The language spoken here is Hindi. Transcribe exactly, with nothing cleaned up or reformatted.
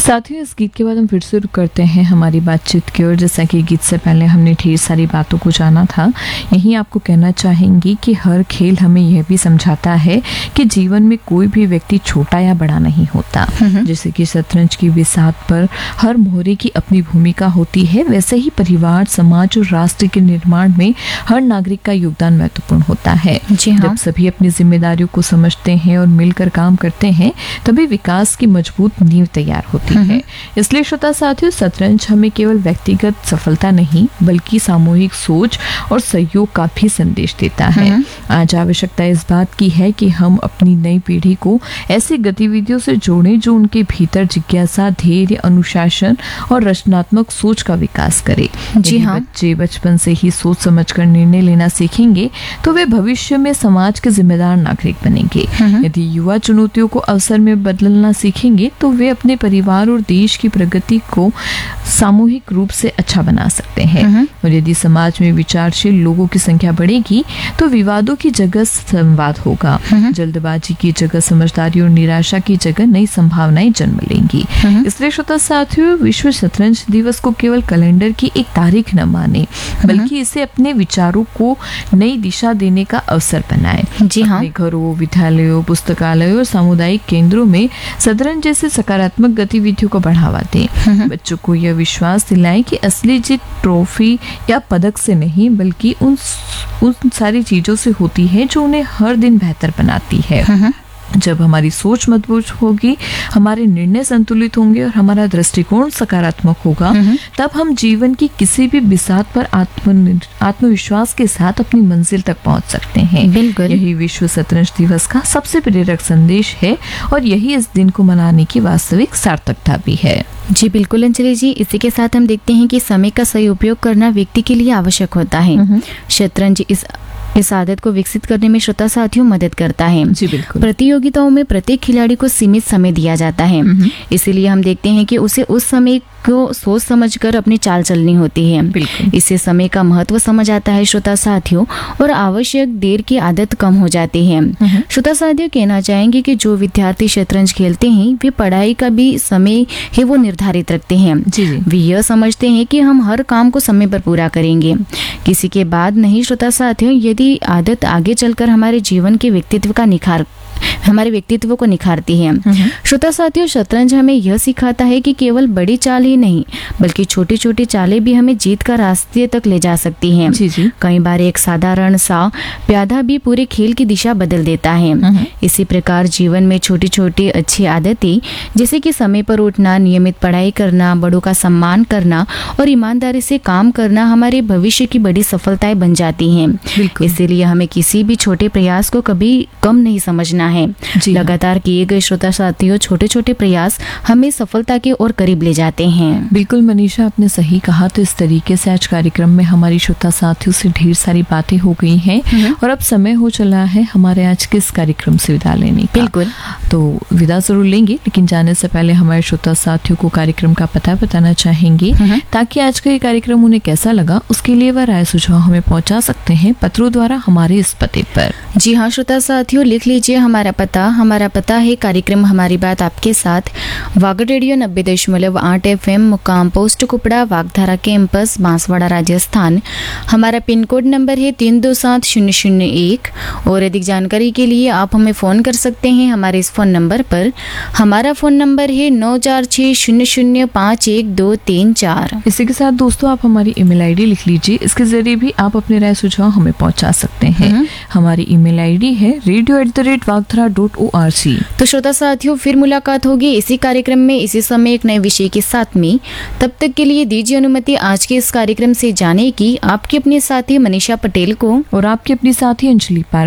साथियों, इस गीत के बाद हम फिर से रुक करते हैं हमारी बातचीत की ओर। जैसा कि गीत से पहले हमने ढेर सारी बातों को जाना था, यहीं आपको कहना चाहेंगी कि हर खेल हमें यह भी समझाता है कि जीवन में कोई भी व्यक्ति छोटा या बड़ा नहीं होता। जैसे कि शतरंज की बिसात पर हर मोहरे की अपनी भूमिका होती है, वैसे ही परिवार, समाज और राष्ट्र के निर्माण में हर नागरिक का योगदान महत्वपूर्ण होता है। जी हाँ। जब सभी अपनी जिम्मेदारियों को समझते हैं और मिलकर काम करते हैं, तभी विकास की मजबूत नींव तैयार होती है। इसलिए श्रोता साथियों, शतरंज हमें केवल व्यक्तिगत सफलता नहीं बल्कि सामूहिक सोच और सहयोग का भी संदेश देता है। आज आवश्यकता इस बात की है कि हम अपनी नई पीढ़ी को ऐसी गतिविधियों से जोड़ें जो उनके भीतर जिज्ञासा, धैर्य, अनुशासन और रचनात्मक सोच का विकास करे। जी हाँ। बच्चे बचपन से ही सोच समझकर निर्णय लेना सीखेंगे तो वे भविष्य में समाज के जिम्मेदार नागरिक बनेंगे। यदि युवा चुनौतियों को अवसर में बदलना सीखेंगे तो वे अपने परिवार और देश की प्रगति को सामूहिक रूप से अच्छा बना सकते हैं। और यदि समाज में विचारशील लोगों की संख्या बढ़ेगी तो विवादों की जगह संवाद होगा, जल्दबाजी की जगह समझदारी और निराशा की जगह नई संभावनाएं जन्म लेंगी। इसलिए श्रोता साथियों, विश्व शतरंज दिवस को केवल कैलेंडर की एक तारीख न माने बल्कि इसे अपने विचारों को नई दिशा देने का अवसर बनाए। जी हाँ। अपने घरों, विद्यालयों, पुस्तकालयों और सामुदायिक केंद्रों में शतरंज जैसे सकारात्मक गतिविधियों को बढ़ावा दें। बच्चों को यह विश्वास दिलाएं कि असली जीत ट्रॉफी या पदक से नहीं बल्कि उन उन सारी चीजों से होती है जो उन्हें हर दिन बेहतर बनाती है। जब हमारी सोच मजबूत होगी, हमारे निर्णय संतुलित होंगे और हमारा दृष्टिकोण सकारात्मक होगा, तब हम जीवन की किसी भी बिसात पर आत्म आत्मविश्वास के साथ अपनी मंजिल तक पहुंच सकते हैं। बिल्कुल। यही विश्व शतरंज दिवस का सबसे प्रेरक संदेश है और यही इस दिन को मनाने की वास्तविक सार्थकता भी है। जी बिल्कुल अंजलि जी, इसी के साथ हम देखते हैं कि समय का सही उपयोग करना व्यक्ति के लिए आवश्यक होता है। शतरंज इस इस आदत को विकसित करने में श्रोता साथियों मदद करता है। जी बिल्कुल। प्रतियोगिताओं में प्रत्येक खिलाड़ी को सीमित समय दिया जाता है, इसीलिए हम देखते हैं कि उसे उस समय को सोच समझकर अपनी चाल चलनी होती है। इससे समय का महत्व समझ आता है श्रोता साथियों, और आवश्यक देर की आदत कम हो जाती है। श्रोता साथियों, कहना चाहेंगे कि जो विद्यार्थी शतरंज खेलते हैं वे पढ़ाई का भी समय है वो निर्धारित रखते हैं। जी जी। वे यह समझते हैं कि हम हर काम को समय पर पूरा करेंगे, किसी के बाद नहीं। श्रोता साथियों, यदि आदत आगे चलकर हमारे जीवन के व्यक्तित्व का निखार हमारे व्यक्तित्व को निखारती है। श्रोता साथियों, शतरंज हमें यह सिखाता है कि केवल बड़ी चाल ही नहीं बल्कि छोटी छोटी चालें भी हमें जीत का रास्ते तक ले जा सकती हैं। जी जी। कई बार एक साधारण सा प्यादा भी पूरे खेल की दिशा बदल देता है। इसी प्रकार जीवन में छोटी छोटी अच्छी आदतें जैसे कि समय पर उठना, नियमित पढ़ाई करना, बड़ों का सम्मान करना और ईमानदारी से काम करना हमारे भविष्य की बड़ी सफलताएं बन जाती हैं। इसीलिए हमें किसी भी छोटे प्रयास को कभी कम नहीं समझना है। लगातार किए गए श्रोता साथियों छोटे छोटे प्रयास हमें सफलता के और करीब ले जाते हैं। बिल्कुल मनीषा, आपने सही कहा। तो इस तरीके से आज कार्यक्रम में हमारी श्रोता साथियों से ढेर सारी बातें हो गई हैं और अब समय हो चला है हमारे आज के इस कार्यक्रम से विदा लेने का। बिल्कुल। तो विदा जरूर लेंगे, लेकिन जाने से पहले हमारे श्रोता साथियों को कार्यक्रम का पता बताना चाहेंगे ताकि आज का ये कार्यक्रम उन्हें कैसा लगा उसके लिए वह राय सुझाव हमें पहुंचा सकते हैं पत्रों द्वारा हमारे इस पते पर। जी हाँ श्रोता साथियों, लिख लीजिए हमारा पता। हमारा पता है कार्यक्रम हमारी बात आपके साथ, वागड़ रेडियो नब्बे दशमलव आठ एफ एम, मुकाम पोस्ट कुपड़ा, वागधारा कैंपस, बांसवाड़ा, राजस्थान। हमारा पिन कोड नंबर है तीन दो सात शून्य शून्य एक। और अधिक जानकारी के लिए आप हमें फ़ोन कर सकते हैं हमारे इस फ़ोन नंबर पर। हमारा फ़ोन नंबर है नौ चार छः शून्य शून्य पाँच एक दो तीन चार। इसी के साथ दोस्तों, आप हमारी ईमेल आईडी लिख लीजिए, इसके जरिए भी आप अपने राय सुझाव हमें पहुंचा सकते हैं। हमारी ईमेल आईडी है radio at the rate वागधरा dot O R G. तो श्रोता साथियों, फिर मुलाकात होगी इसी कार्यक्रम में इसी समय एक नए विषय के साथ में। तब तक के लिए दीजिए अनुमति आज के इस कार्यक्रम से जाने की आपकी अपने साथी मनीषा पटेल को और आपकी अपनी साथी अंजलि पार।